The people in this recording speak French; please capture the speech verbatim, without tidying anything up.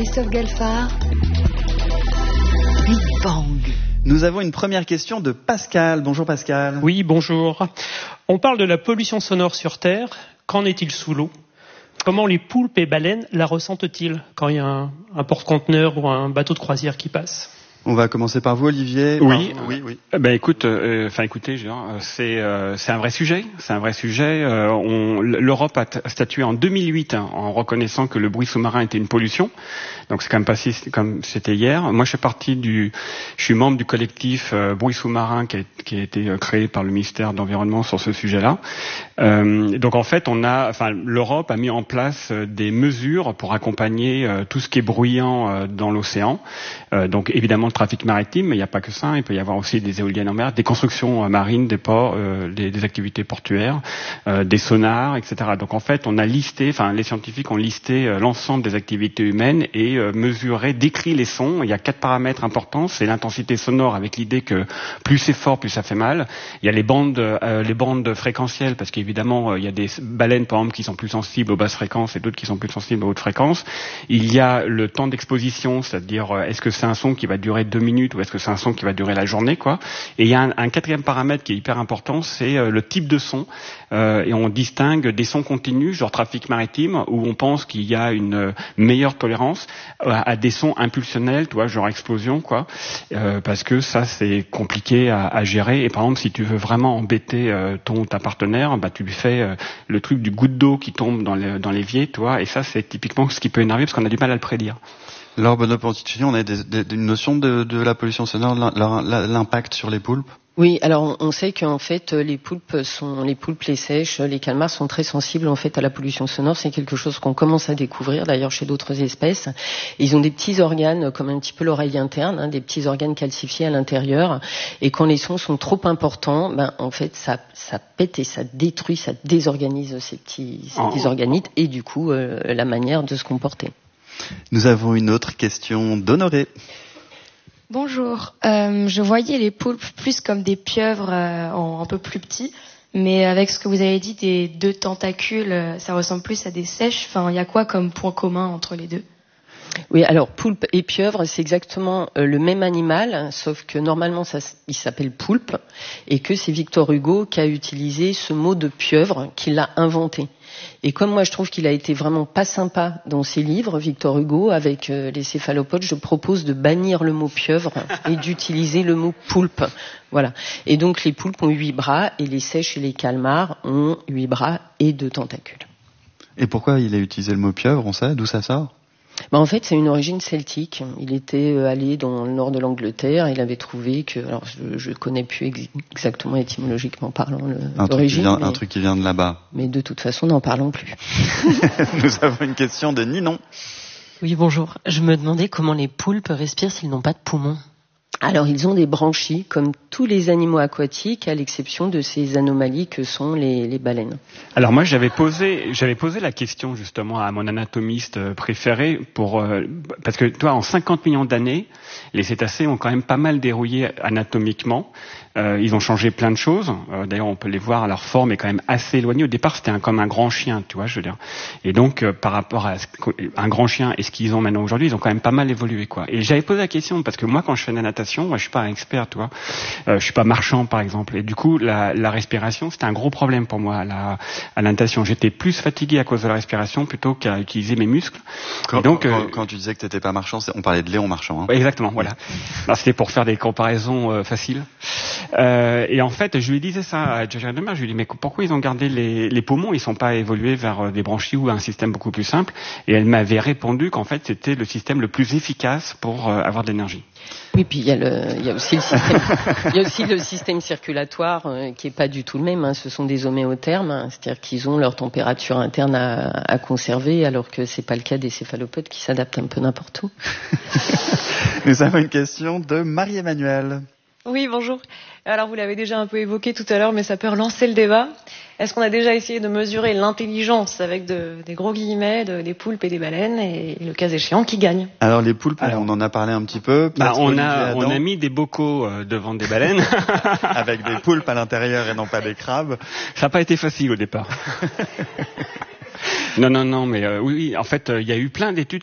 Christophe Galfard, Big Bang. Nous avons une première question de Pascal. Bonjour Pascal. Oui, bonjour. On parle de la pollution sonore sur Terre. Qu'en est-il sous l'eau ? Comment les poulpes et baleines la ressentent-ils quand il y a un, un porte-conteneurs ou un bateau de croisière qui passe ? On va commencer par vous, Olivier. Oui, par... oui, oui. Ben écoute, enfin euh, écoutez, je veux dire, c'est euh, c'est un vrai sujet, c'est un vrai sujet. Euh, on, L'Europe a t- statué en deux mille huit hein, en reconnaissant que le bruit sous-marin était une pollution. Donc c'est quand même passé comme c'était hier. Moi, je suis parti du, je suis membre du collectif euh, bruit sous-marin qui a, qui a été créé par le ministère de l'Environnement sur ce sujet-là. Euh, donc en fait, on a, enfin, l'Europe a mis en place euh, des mesures pour accompagner euh, tout ce qui est bruyant euh, dans l'océan. Euh, donc évidemment le trafic maritime, mais il n'y a pas que ça. Il peut y avoir aussi des éoliennes en mer, des constructions euh, marines, des ports, euh, des, des activités portuaires, euh, des sonars, et cetera. Donc en fait, on a listé, enfin les scientifiques ont listé euh, l'ensemble des activités humaines et euh, mesuré, décrit les sons. Il y a quatre paramètres importants. C'est l'intensité sonore avec l'idée que plus c'est fort, plus ça fait mal. Il y a les bandes, euh, les bandes fréquentielles parce qu'évidemment euh, il y a des baleines par exemple qui sont plus sensibles aux basses fréquences et d'autres qui sont plus sensibles aux hautes fréquences. Il y a le temps d'exposition, c'est-à-dire euh, est-ce que c'est un son qui va durer deux minutes ou est-ce que c'est un son qui va durer la journée, quoi. Et il y a un, un quatrième paramètre qui est hyper important, c'est euh, le type de son. Euh, et on distingue des sons continus, genre trafic maritime, où on pense qu'il y a une euh, meilleure tolérance, euh, à des sons impulsionnels, tu vois, genre explosion, quoi. Euh, parce que ça, c'est compliqué à, à gérer. Et par exemple, si tu veux vraiment embêter euh, ton ta partenaire, bah tu lui fais euh, le truc du goutte d'eau qui tombe dans, le, dans l'évier, tu vois. Et ça, c'est typiquement ce qui peut énerver parce qu'on a du mal à le prédire. Laure Bonneau-Ponticini, on a des, des, une notion de, de la pollution sonore, l'impact sur les poulpes? Oui, alors on sait qu'en fait les poulpes sont les poulpes, les sèches, les calmars sont très sensibles en fait à la pollution sonore. C'est quelque chose qu'on commence à découvrir d'ailleurs chez d'autres espèces. Ils ont des petits organes comme un petit peu l'oreille interne, hein, des petits organes calcifiés à l'intérieur. Et quand les sons sont trop importants, ben en fait ça ça pète et ça détruit, ça désorganise ces petits ces petits organites et du coup euh, la manière de se comporter. Nous avons une autre question d'Honoré. Bonjour, euh, je voyais les poulpes plus comme des pieuvres euh, en un peu plus petits, mais avec ce que vous avez dit des deux tentacules, euh, ça ressemble plus à des sèches. Enfin, il y a quoi comme point commun entre les deux ? Oui, alors poulpe et pieuvre, c'est exactement euh, le même animal, sauf que normalement ça, il s'appelle poulpe, et que c'est Victor Hugo qui a utilisé ce mot de pieuvre, qui l'a inventé. Et comme moi je trouve qu'il a été vraiment pas sympa dans ses livres, Victor Hugo, avec euh, les céphalopodes, je propose de bannir le mot pieuvre et d'utiliser le mot poulpe. Voilà. Et donc les poulpes ont huit bras et les sèches et les calmars ont huit bras et deux tentacules. Et pourquoi il a utilisé le mot pieuvre, on sait d'où ça sort ? Ben en fait, c'est une origine celtique. Il était allé dans le nord de l'Angleterre. Il avait trouvé que, alors je ne connais plus ex- exactement étymologiquement parlant le, un l'origine. Truc vient, mais, un truc qui vient de là-bas. Mais de toute façon, n'en parlons plus. Nous avons une question de Ninon. Oui, bonjour. Je me demandais comment les poulpes respirent s'ils n'ont pas de poumons. Alors, ils ont des branchies, comme tous les animaux aquatiques, à l'exception de ces anomalies que sont les, les baleines. Alors moi, j'avais posé, j'avais posé la question justement à mon anatomiste préféré, pour euh, parce que toi, en cinquante millions d'années, les cétacés ont quand même pas mal dérouillé anatomiquement. Euh, ils ont changé plein de choses. Euh, d'ailleurs, on peut les voir, leur forme est quand même assez éloignée. Au départ, c'était un, comme un grand chien, tu vois, je veux dire. Et donc, euh, par rapport à ce, un grand chien et ce qu'ils ont maintenant aujourd'hui, ils ont quand même pas mal évolué, quoi. Et j'avais posé la question parce que moi, quand je fais de la natation, moi, je suis pas un expert, tu vois. Euh, je suis pas marchand, par exemple. Et du coup, la, la respiration, c'était un gros problème pour moi à la, à la natation. J'étais plus fatigué à cause de la respiration plutôt qu'à utiliser mes muscles. Quand, et donc, quand, euh, quand tu disais que t'étais pas marchand, on parlait de Léon Marchand. Hein. Exactement, voilà. Alors, c'était pour faire des comparaisons euh, faciles. Euh, et en fait, je lui disais ça à Jaja Demer, je lui dis mais pourquoi ils ont gardé les, les poumons, ils sont pas évolués vers des branchies ou un système beaucoup plus simple. Et elle m'avait répondu qu'en fait c'était le système le plus efficace pour euh, avoir de l'énergie. Oui, puis il y a le, il y a aussi le système, il y a aussi le système circulatoire euh, qui est pas du tout le même. Hein. Ce sont des homéothermes, hein, c'est-à-dire qu'ils ont leur température interne à, à conserver, alors que c'est pas le cas des céphalopodes qui s'adaptent un peu n'importe où. Nous avons une question de Marie-Emmanuelle. Oui, bonjour. Alors, vous l'avez déjà un peu évoqué tout à l'heure, mais ça peut relancer le débat. Est-ce qu'on a déjà essayé de mesurer l'intelligence avec de, des gros guillemets, de, des poulpes et des baleines, et le cas échéant, qui gagne ? Alors, les poulpes, Alors, on en a parlé un petit peu. Bah, on a, on a mis des bocaux euh, devant des baleines. Avec des poulpes à l'intérieur et non pas des crabes. Ça n'a pas été facile au départ. Non, non, non, mais euh, oui, oui, en fait, il euh, y a eu plein d'études